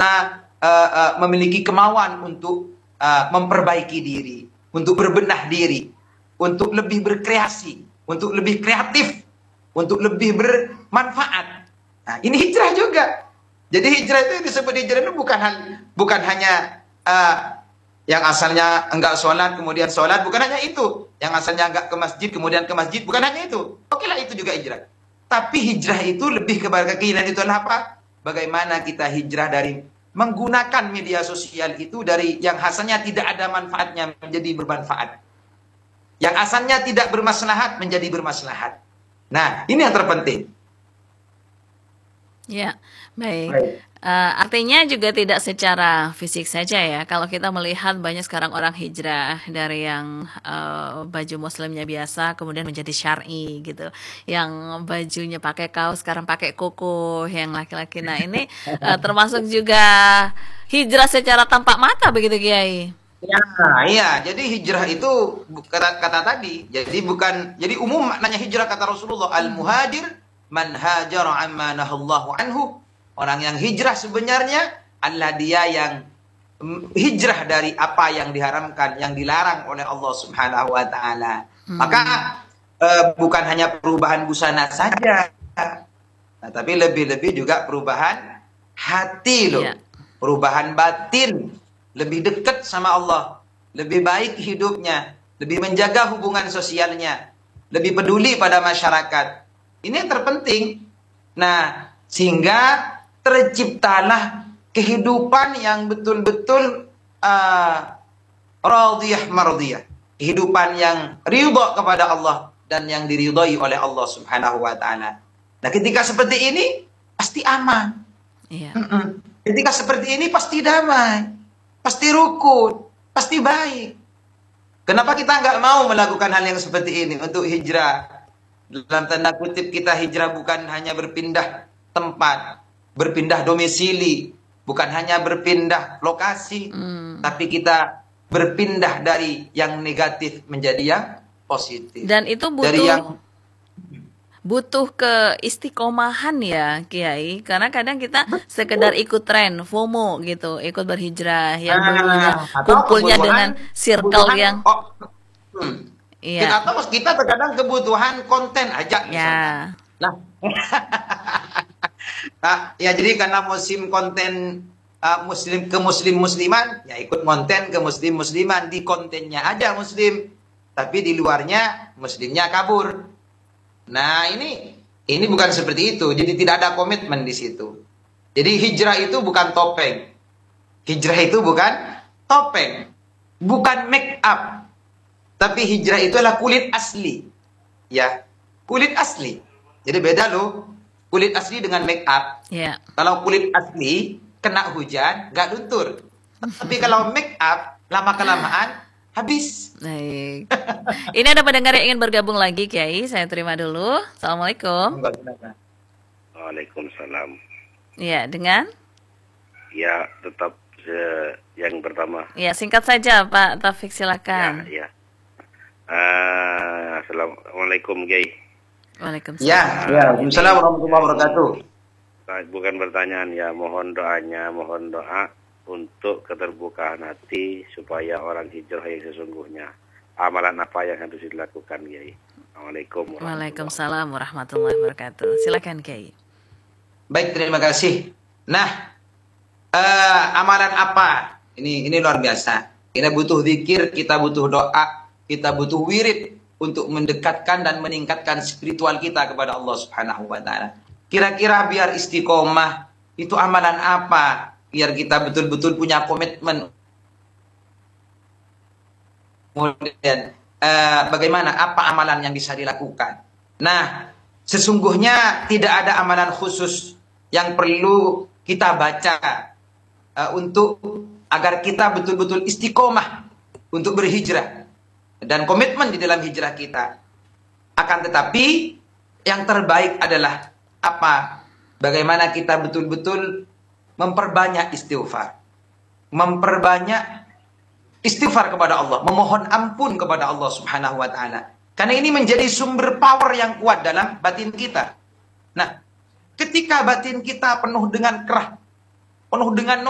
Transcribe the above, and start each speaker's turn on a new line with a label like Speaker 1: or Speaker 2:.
Speaker 1: kita memiliki kemauan untuk memperbaiki diri, untuk berbenah diri, untuk lebih berkreasi, untuk lebih kreatif, untuk lebih bermanfaat. Nah, ini hijrah juga. Jadi hijrah itu yang disebut hijrah itu bukan hanya yang asalnya enggak sholat kemudian sholat, bukan hanya itu. Yang asalnya enggak ke masjid kemudian ke masjid, bukan hanya itu. Oke lah, itu juga hijrah. Tapi hijrah itu lebih kepada keinginan itu adalah apa? Bagaimana kita hijrah dari menggunakan media sosial itu dari yang asalnya tidak ada manfaatnya menjadi bermanfaat. Yang asalnya tidak bermaslahat menjadi bermaslahat. Nah, ini yang terpenting.
Speaker 2: Ya, baik. Artinya juga tidak secara fisik saja ya. Kalau kita melihat banyak sekarang orang hijrah dari yang baju muslimnya biasa kemudian menjadi syar'i gitu. Yang bajunya pakai kaos sekarang pakai koko, yang laki-laki. Nah, ini termasuk juga hijrah secara tampak mata begitu, Kiai.
Speaker 1: Ya, iya. Jadi hijrah itu kata tadi. Jadi umum maknanya hijrah kata Rasulullah, al-muhajir man hajara amma nahallahu anhu. Orang yang hijrah sebenarnya adalah dia yang hijrah dari apa yang diharamkan, yang dilarang oleh Allah Subhanahu wa taala. Maka bukan hanya perubahan busana saja. Nah, tapi lebih-lebih juga perubahan hati loh.
Speaker 2: Iya.
Speaker 1: Perubahan batin, lebih dekat sama Allah, lebih baik hidupnya, lebih menjaga hubungan sosialnya, lebih peduli pada masyarakat. Ini yang terpenting. Nah, sehingga terciptalah kehidupan yang betul-betul radiyah mardiyah. Kehidupan yang ridha kepada Allah dan yang diridhai oleh Allah Subhanahu wa taala. Nah, ketika seperti ini pasti aman.
Speaker 2: Iya.
Speaker 1: Ketika seperti ini pasti damai, pasti rukun, pasti baik. Kenapa kita nggak mau melakukan hal yang seperti ini untuk hijrah? Dalam tanda kutip kita hijrah bukan hanya berpindah tempat, berpindah domisili, bukan hanya berpindah lokasi, tapi kita berpindah dari yang negatif menjadi yang positif.
Speaker 2: Dan itu
Speaker 1: Dari yang
Speaker 2: butuh keistiqomahan ya, Kiai. Karena kadang kita sekedar ikut tren, FOMO gitu, ikut berhijrah yang dulunya
Speaker 1: atau
Speaker 2: kumpulnya dengan circle yang
Speaker 1: kita atau kita terkadang kebutuhan konten aja misalnya. Nah, ya jadi karena musim konten muslim ke musliman, ya ikut konten ke musliman, di kontennya ada muslim, tapi di luarnya muslimnya kabur. Nah, ini bukan seperti itu. Jadi tidak ada komitmen di situ. Jadi hijrah itu bukan topeng. Hijrah itu bukan topeng, bukan make up. Tapi hijrah itu adalah kulit asli. Ya, kulit asli. Jadi beda loh. Kulit asli dengan make up.
Speaker 2: Yeah.
Speaker 1: Kalau kulit asli kena hujan nggak luntur. Tapi kalau make up lama-kelamaan habis.
Speaker 2: Baik. Ini ada pendengar yang ingin bergabung lagi, Kiai. Saya terima dulu. Assalamualaikum.
Speaker 3: Waalaikumsalam.
Speaker 2: Ya, dengan?
Speaker 3: Ya, tetap yang pertama.
Speaker 2: Ya, singkat saja, Pak Taufik, silakan.
Speaker 3: Ya. Assalamualaikum, Kiai.
Speaker 2: Waalaikumsalam.
Speaker 1: Ya, Waalaikumsalam warahmatullahi wabarakatuh.
Speaker 3: Bukan pertanyaan ya, mohon doa untuk keterbukaan hati supaya orang hijrah yang sesungguhnya. Amalan apa yang harus dilakukan, Kiai? Assalamualaikum.
Speaker 2: Waalaikumsalam warahmatullahi wabarakatuh. Silakan, Kiai.
Speaker 1: Baik, terima kasih. Nah, amalan apa? Ini luar biasa. Kita butuh zikir, kita butuh doa, kita butuh wirid untuk mendekatkan dan meningkatkan spiritual kita kepada Allah Subhanahu wa taala. Kira-kira biar istiqomah itu amalan apa? Biar kita betul-betul punya komitmen. Kemudian bagaimana, apa amalan yang bisa dilakukan? Nah, sesungguhnya tidak ada amalan khusus yang perlu kita baca untuk agar kita betul-betul istiqomah untuk berhijrah dan komitmen di dalam hijrah kita. Akan tetapi yang terbaik adalah apa? Bagaimana kita betul-betul memperbanyak istighfar. Memperbanyak istighfar kepada Allah, memohon ampun kepada Allah Subhanahu wa taala. Karena ini menjadi sumber power yang kuat dalam batin kita. Nah, ketika batin kita penuh dengan kerah, penuh dengan